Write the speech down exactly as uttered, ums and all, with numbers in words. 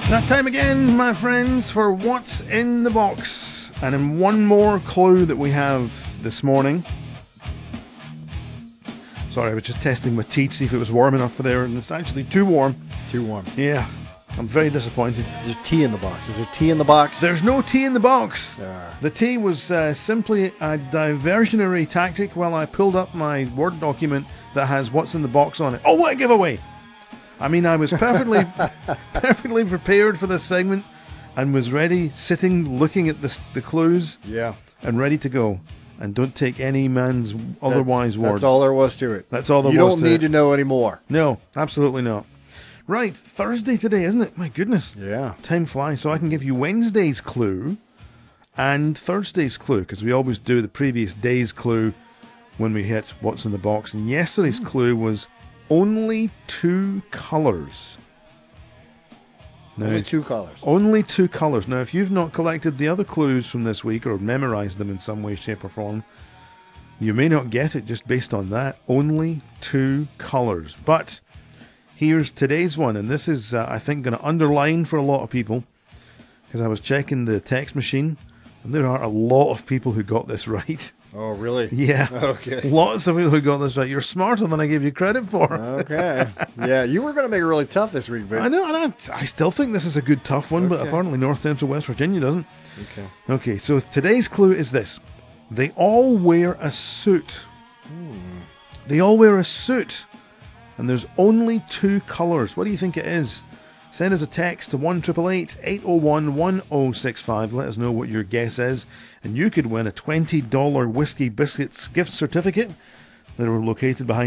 That time again, my friends, for what's in the box. And in one more clue that we have this morning. Sorry, I was just testing my tea to see if it was warm enough for there, and it's actually too warm. Too warm. Yeah, I'm very disappointed. There's tea in the box. Is there tea in the box? There's no tea in the box. Uh, The tea was uh, simply a diversionary tactic while I pulled up my Word document that has what's in the box on it. Oh, what a giveaway! I mean, I was perfectly, perfectly prepared for this segment and was ready, sitting, looking at the, the clues yeah. and ready to go. And don't take any man's otherwise that's, words. That's all there was to it. That's all there you was don't to need it. to know anymore. No, absolutely not. Right, Thursday today, isn't it? My goodness. Yeah. Time flies. So I can give you Wednesday's clue and Thursday's clue, because we always do the previous day's clue when we hit what's in the box. And yesterday's clue was only two colours. Now, Only two colors. Only two colours. Now, if you've not collected the other clues from this week or memorised them in some way, shape or form, you may not get it just based on that. Only two colours. But here's today's one, and this is, uh, I think, going to underline for a lot of people, because I was checking the text machine, and there are a lot of people who got this right. Oh, really? Yeah. Okay. Lots of people who got this right. You're smarter than I gave you credit for. Okay. Yeah, you were going to make it really tough this week, but... I know, and I, I still think this is a good, tough one, but Okay. apparently North Central West Virginia doesn't. Okay. Okay, so today's clue is this. They all wear a suit. They all wear a suit. And there's only two colours. What do you think it is? Send us a text to one eight eight eight, eight oh one, one oh six five. Let us know what your guess is. And you could win a twenty dollars Whiskey Biscuits gift certificate that are located behind